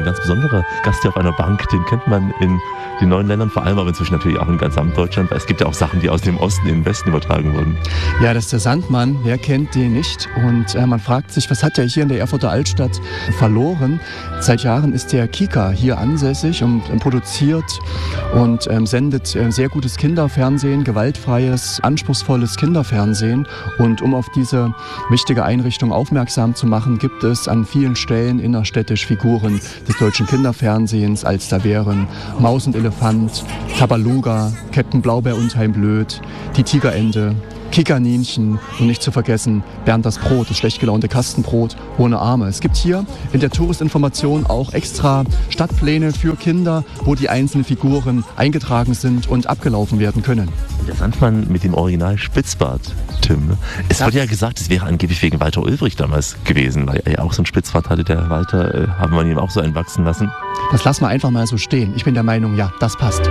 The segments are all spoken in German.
ein ganz besonderer Gast hier auf einer Bank. Den kennt man in den neuen Ländern, vor allem aber inzwischen natürlich auch in ganz Deutschland, weil es gibt ja auch Sachen, die aus dem Osten in den Westen übertragen wurden. Ja, das ist der Sandmann. Wer kennt den nicht? Und man fragt sich, was hat der hier in der Erfurter Altstadt verloren? Seit Jahren ist der Kika hier ansässig und produziert und sendet sehr gutes Kinderfernsehen, gewaltfreies, anspruchsvolles Kinderfernsehen. Und um auf diese wichtige Einrichtung aufmerksam zu machen, gibt es an vielen Stellen innerstädtisch Figuren des deutschen Kinderfernsehens, als da wären Maus und Elefant, Tabaluga, Captain Blaubeer Unheimblöd, die Tigerente, Kikaninchen und nicht zu vergessen Bernd das Brot, das schlecht gelaunte Kastenbrot ohne Arme. Es gibt hier in der Touristinformation auch extra Stadtpläne für Kinder, wo die einzelnen Figuren eingetragen sind und abgelaufen werden können. Der Sandmann mit dem Original Spitzbart, Tim. Es wurde ja gesagt, es wäre angeblich wegen Walter Ulbricht damals gewesen, weil er ja auch so einen Spitzbart hatte, der Walter, haben wir ihm auch so einen wachsen lassen. Das lassen wir einfach mal so stehen. Ich bin der Meinung, ja, das passt.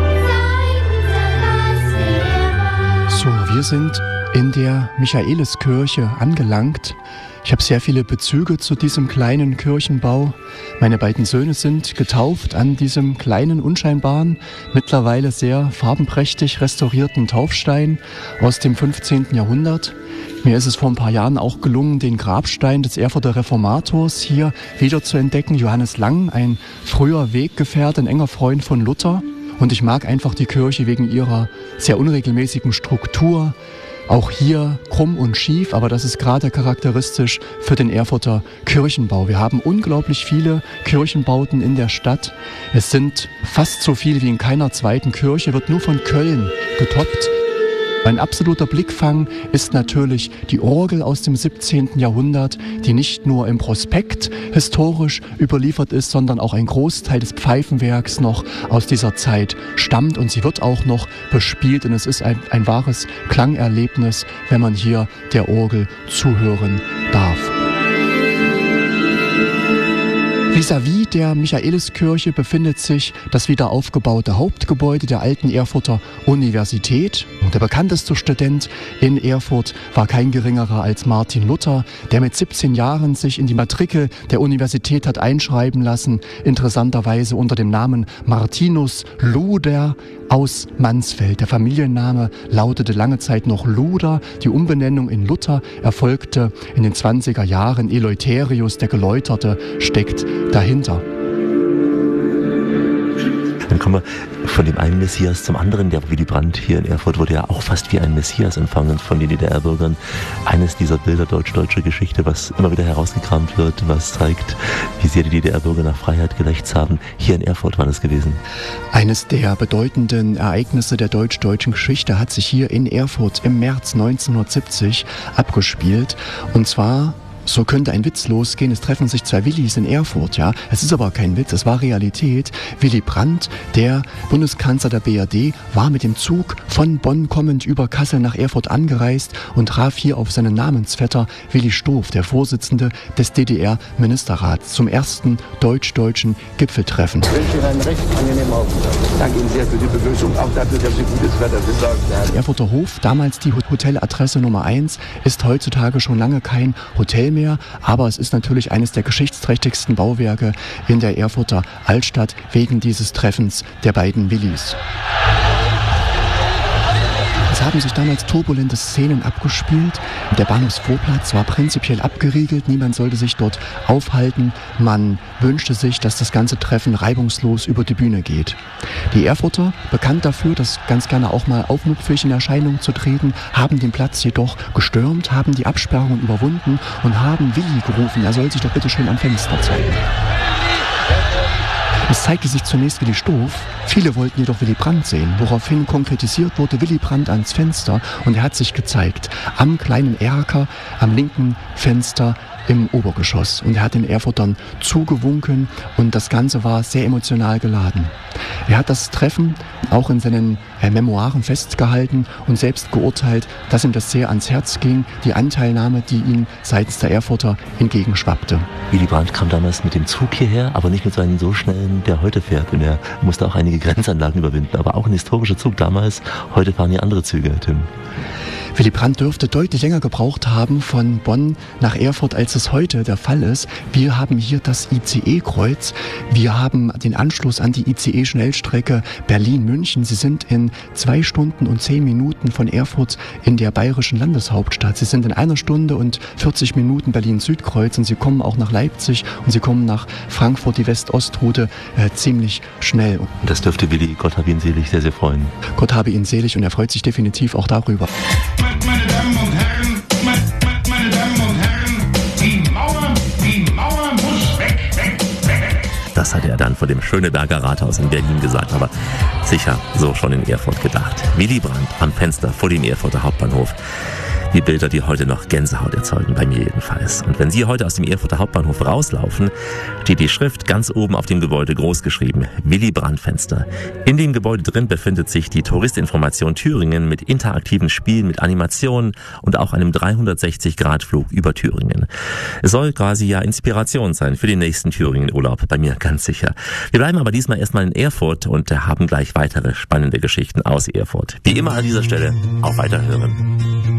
So, wir sind in der Michaeliskirche angelangt. Ich habe sehr viele Bezüge zu diesem kleinen Kirchenbau. Meine beiden Söhne sind getauft an diesem kleinen, unscheinbaren, mittlerweile sehr farbenprächtig restaurierten Taufstein aus dem 15. Jahrhundert. Mir ist es vor ein paar Jahren auch gelungen, den Grabstein des Erfurter Reformators hier wieder zu entdecken. Johannes Lang, ein früher Weggefährte, ein enger Freund von Luther. Und ich mag einfach die Kirche wegen ihrer sehr unregelmäßigen Struktur. Auch hier krumm und schief, aber das ist gerade charakteristisch für den Erfurter Kirchenbau. Wir haben unglaublich viele Kirchenbauten in der Stadt. Es sind fast so viele wie in keiner zweiten Kirche, wird nur von Köln getoppt. Ein absoluter Blickfang ist natürlich die Orgel aus dem 17. Jahrhundert, die nicht nur im Prospekt historisch überliefert ist, sondern auch ein Großteil des Pfeifenwerks noch aus dieser Zeit stammt. Und sie wird auch noch bespielt und es ist ein wahres Klangerlebnis, wenn man hier der Orgel zuhören darf. Vis-à-vis der Michaeliskirche befindet sich das wieder aufgebaute Hauptgebäude der alten Erfurter Universität. Und der bekannteste Student in Erfurt war kein geringerer als Martin Luther, der mit 17 Jahren sich in die Matrikel der Universität hat einschreiben lassen, interessanterweise unter dem Namen Martinus Luder aus Mansfeld. Der Familienname lautete lange Zeit noch Luder. Die Umbenennung in Luther erfolgte in den 20er Jahren. Eleutherius, der Geläuterte, steckt dahinter. Dann kommen wir von dem einen Messias zum anderen. Der Willy Brandt hier in Erfurt wurde ja auch fast wie ein Messias empfangen von den DDR-Bürgern. Eines dieser Bilder deutsch-deutscher Geschichte, was immer wieder herausgekramt wird, was zeigt, wie sehr die DDR-Bürger nach Freiheit gelächzt haben. Hier in Erfurt war das gewesen. Eines der bedeutenden Ereignisse der deutsch-deutschen Geschichte hat sich hier in Erfurt im März 1970 abgespielt. Und zwar... So könnte ein Witz losgehen, es treffen sich zwei Willis in Erfurt, ja. Es ist aber kein Witz, es war Realität. Willy Brandt, der Bundeskanzler der BRD, war mit dem Zug von Bonn kommend über Kassel nach Erfurt angereist und traf hier auf seinen Namensvetter Willi Stoph, der Vorsitzende des DDR-Ministerrats, zum ersten deutsch-deutschen Gipfeltreffen. Ich wünsche Ihnen einen recht angenehmen Aufenthalt. Danke Ihnen sehr für die Begrüßung, auch dafür, dass Sie gutes Wetter besorgt haben. Der Erfurter Hof, damals die Hoteladresse Nummer 1, ist heutzutage schon lange kein Hotel mehr, aber es ist natürlich eines der geschichtsträchtigsten Bauwerke in der Erfurter Altstadt wegen dieses Treffens der beiden Willis. Es haben sich damals turbulente Szenen abgespielt. Der Bahnhofsvorplatz war prinzipiell abgeriegelt, niemand sollte sich dort aufhalten. Man wünschte sich, dass das ganze Treffen reibungslos über die Bühne geht. Die Erfurter, bekannt dafür, das ganz gerne auch mal aufmüpfig in Erscheinung zu treten, haben den Platz jedoch gestürmt, haben die Absperrungen überwunden und haben Willi gerufen, er soll sich doch bitte schön am Fenster zeigen. Es zeigte sich zunächst Willi Stoph, viele wollten jedoch Willy Brandt sehen, woraufhin konkretisiert wurde Willy Brandt ans Fenster und er hat sich gezeigt, am kleinen Erker, am linken Fenster im Obergeschoss. Und er hat den Erfurtern zugewunken und das Ganze war sehr emotional geladen. Er hat das Treffen auch in seinen Memoiren festgehalten und selbst geurteilt, dass ihm das sehr ans Herz ging, die Anteilnahme, die ihm seitens der Erfurter entgegenschwappte. Willy Brandt kam damals mit dem Zug hierher, aber nicht mit so einem so schnellen, der heute fährt. Und er musste auch einige Grenzanlagen überwinden, aber auch ein historischer Zug damals. Heute fahren hier andere Züge, Tim. Willy Brandt dürfte deutlich länger gebraucht haben von Bonn nach Erfurt, als es heute der Fall ist. Wir haben hier das ICE-Kreuz. Wir haben den Anschluss an die ICE-Schnellstrecke Berlin-München. Sie sind in 2 Stunden und 10 Minuten von Erfurt in der bayerischen Landeshauptstadt. Sie sind in 1 Stunde und 40 Minuten Berlin-Südkreuz und Sie kommen auch nach Leipzig und Sie kommen nach Frankfurt, die West-Ost-Route, ziemlich schnell. Und das dürfte Willy, Gott habe ihn selig, sehr, sehr freuen. Gott habe ihn selig und er freut sich definitiv auch darüber. Meine Damen und Herren, meine Damen und Herren, die Mauer muss weg. Das hat er dann vor dem Schöneberger Rathaus in Berlin gesagt, aber sicher so schon in Erfurt gedacht. Willy Brandt am Fenster vor dem Erfurter Hauptbahnhof. Die Bilder, die heute noch Gänsehaut erzeugen, bei mir jedenfalls. Und wenn Sie heute aus dem Erfurter Hauptbahnhof rauslaufen, steht die Schrift ganz oben auf dem Gebäude groß geschrieben: Willy Brandt Fenster. In dem Gebäude drin befindet sich die Touristinformation Thüringen mit interaktiven Spielen, mit Animationen und auch einem 360-Grad-Flug über Thüringen. Es soll quasi ja Inspiration sein für den nächsten Thüringen-Urlaub, bei mir ganz sicher. Wir bleiben aber diesmal erstmal in Erfurt und haben gleich weitere spannende Geschichten aus Erfurt. Wie immer an dieser Stelle, auf Weiterhören.